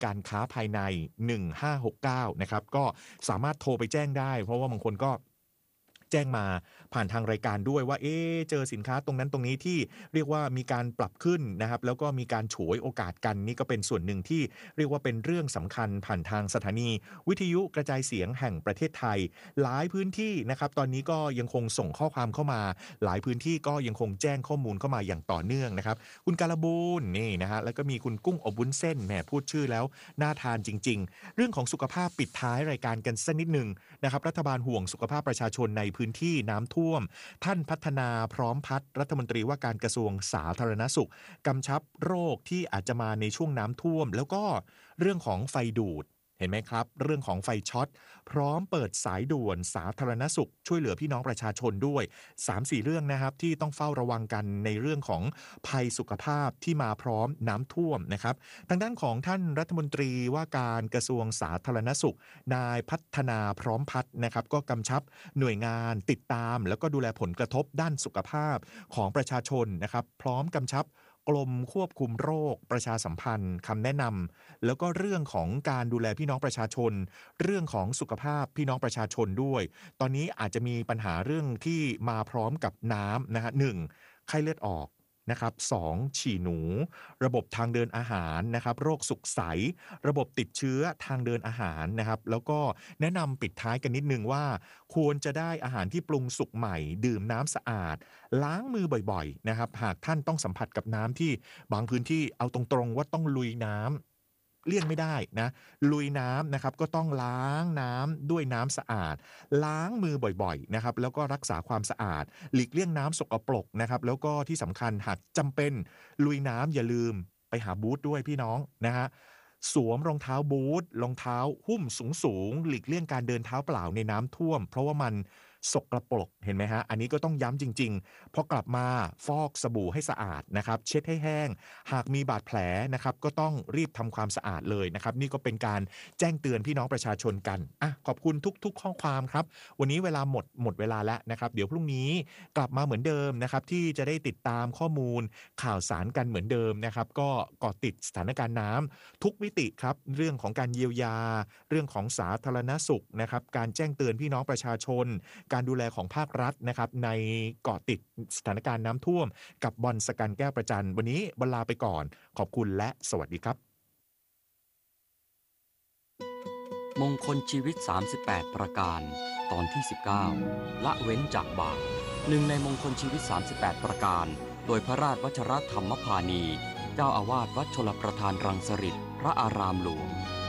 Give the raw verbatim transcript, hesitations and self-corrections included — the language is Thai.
การค้าภายในหนึ่งห้าหกเก้านะครับก็สามารถโทรไปแจ้งได้เพราะว่าบางคนก็แจ้งมาผ่านทางรายการด้วยว่าเอ๊ะเจอสินค้าตรงนั้นตรงนี้ที่เรียกว่ามีการปรับขึ้นนะครับแล้วก็มีการฉวยโอกาสกันนี่ก็เป็นส่วนหนึ่งที่เรียกว่าเป็นเรื่องสำคัญผ่านทางสถานีวิทยุกระจายเสียงแห่งประเทศไทยหลายพื้นที่นะครับตอนนี้ก็ยังคงส่งข้อความเข้ามาหลายพื้นที่ก็ยังคงแจ้งข้อมูลเข้ามาอย่างต่อเนื่องนะครับคุณการบูนนี่นะฮะแล้วก็มีคุณกุ้งอบวุ้นเส้นแหมพูดชื่อแล้วน่าทานจริงๆเรื่องของสุขภาพปิดท้ายรายการกันสักนิดนึงนะครับรัฐบาลห่วงสุขภาพประชาชนในพื้นที่น้ำท่วมท่านพัฒนาพร้อมพัฒน์รัฐมนตรีว่าการกระทรวงสาธารณสุขกำชับโรคที่อาจจะมาในช่วงน้ำท่วมแล้วก็เรื่องของไฟดูดเห็นไหมครับเรื่องของไฟช็อตพร้อมเปิดสายด่วนสาธารณสุขช่วยเหลือพี่น้องประชาชนด้วย สามสี่ เรื่องนะครับที่ต้องเฝ้าระวังกันในเรื่องของภัยสุขภาพที่มาพร้อมน้ำท่วมนะครับทางด้านของท่านรัฐมนตรีว่าการกระทรวงสาธารณสุขนายพัฒนาพร้อมพัฒน์นะครับก็กำชับหน่วยงานติดตามแล้วก็ดูแลผลกระทบด้านสุขภาพของประชาชนนะครับพร้อมกำชับกรมควบคุมโรคประชาสัมพันธ์คำแนะนำแล้วก็เรื่องของการดูแลพี่น้องประชาชนเรื่องของสุขภาพพี่น้องประชาชนด้วยตอนนี้อาจจะมีปัญหาเรื่องที่มาพร้อมกับน้ำนะฮะหนึ่งไข้เลือดออกนะครับสองฉี่หนูระบบทางเดินอาหารนะครับโรคสุกใสระบบติดเชื้อทางเดินอาหารนะครับแล้วก็แนะนำปิดท้ายกันนิดนึงว่าควรจะได้อาหารที่ปรุงสุกใหม่ดื่มน้ำสะอาดล้างมือบ่อยๆนะครับหากท่านต้องสัมผัสกับน้ำที่บางพื้นที่เอาตรงๆว่าต้องลุยน้ำเลี่ยงไม่ได้นะลุยน้ำนะครับก็ต้องล้างน้ำด้วยน้ำสะอาดล้างมือบ่อยๆนะครับแล้วก็รักษาความสะอาดหลีกเลี่ยงน้ำสกปรกนะครับแล้วก็ที่สำคัญหากจำเป็นลุยน้ำอย่าลืมไปหาบูทด้วยพี่น้องนะฮะสวมรองเท้าบูทรองเท้าหุ้มสูงๆหลีกเลี่ยงการเดินเท้าเปล่าในน้ำท่วมเพราะว่ามันสกปรกเห็นไหมฮะอันนี้ก็ต้องย้ำจริงๆพอกลับมาฟอกสบู่ให้สะอาดนะครับเช็ดให้แห้งหากมีบาดแผลนะครับก็ต้องรีบทำความสะอาดเลยนะครับนี่ก็เป็นการแจ้งเตือนพี่น้องประชาชนกันอ่ะขอบคุณทุกๆข้อความครับวันนี้เวลาหมดหมดเวลาแล้วนะครับเดี๋ยวพรุ่งนี้กลับมาเหมือนเดิมนะครับที่จะได้ติดตามข้อมูลข่าวสารกันเหมือนเดิมนะครับก็เกาะติดสถานการณ์น้ำทุกมิติครับเรื่องของการเยียวยาเรื่องของสาธารณสุขนะครับการแจ้งเตือนพี่น้องประชาชนการดูแลของภาครัฐนะครับในเกาะติดสถานการณ์น้ำท่วมกับบอลสกันแก้วประจันวันนี้บรรลาไปก่อนขอบคุณและสวัสดีครับมงคลชีวิตสามสิบแปดประการตอนที่สิบเก้าละเว้นจากบาปหนึ่งในมงคลชีวิตสามสิบแปดประการโดยพระราชวชรธรรมพานีเจ้าอาวาสวัดชลประทานรังสฤษพระอารามหลวง